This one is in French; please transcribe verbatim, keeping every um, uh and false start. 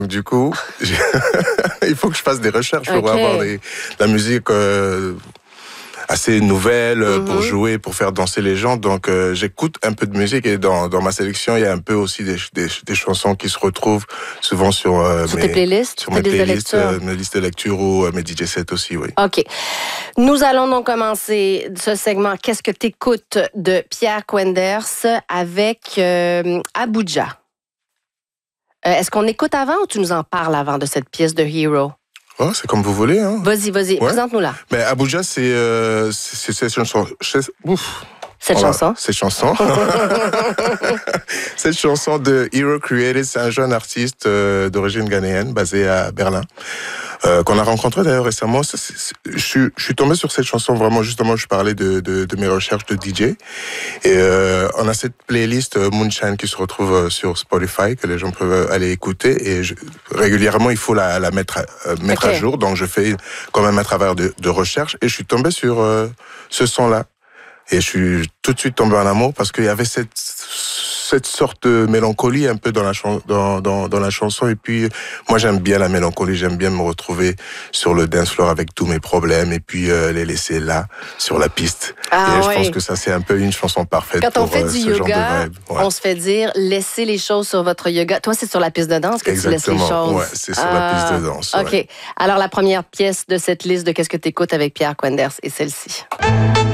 Du coup, il faut que je fasse des recherches pour okay. avoir des, de la musique euh, assez nouvelle mm-hmm. pour jouer, pour faire danser les gens. Donc, euh, j'écoute un peu de musique et dans, dans ma sélection, il y a un peu aussi des, des, des chansons qui se retrouvent souvent sur, euh, sur mes, tes playlists, sur mes playlists, euh, mes listes de lecture ou euh, mes D J sets aussi, oui. OK. Nous allons donc commencer ce segment « Qu'est-ce que t'écoutes » de Pierre Kwenders avec euh, Abuja. Euh, est-ce qu'on écoute avant ou tu nous en parles avant de cette pièce de Hero? Oh, c'est comme vous voulez. Hein. Vas-y, vas-y, ouais. Présente-nous-la. Mais Abuja, c'est euh, cette chanson. Ouf. Cette voilà, chanson? Cette chanson. Cette chanson de Hero Created, c'est un jeune artiste euh, d'origine ghanéenne, basé à Berlin, euh, qu'on a rencontré d'ailleurs récemment. C'est, c'est, je, suis, je suis tombé sur cette chanson vraiment, justement, je parlais de, de, de mes recherches de D J. Et euh, on a cette playlist euh, Moonshine qui se retrouve sur Spotify, que les gens peuvent aller écouter. Et je, régulièrement, il faut la, la mettre, à, euh, mettre okay. à jour. Donc, je fais quand même un travail de, de recherche. Et je suis tombé sur euh, ce son-là. Et je suis tout de suite tombé en amour parce qu'il y avait cette, cette sorte de mélancolie un peu dans la, chan- dans, dans, dans la chanson. Et puis, moi, j'aime bien la mélancolie. J'aime bien me retrouver sur le dance floor avec tous mes problèmes et puis euh, les laisser là, sur la piste. Ah, et je oui. pense que ça, c'est un peu une chanson parfaite Quand pour on fait euh, du ce yoga, genre de vibe. Ouais. On se fait dire, laissez les choses sur votre yoga. Toi, c'est sur la piste de danse que Exactement. tu laisses les choses. Ouais, c'est sur ah, la piste de danse. OK. Ouais. Alors, la première pièce de cette liste de Qu'est-ce que t'écoutes avec Pierre Kwenders est celle-ci.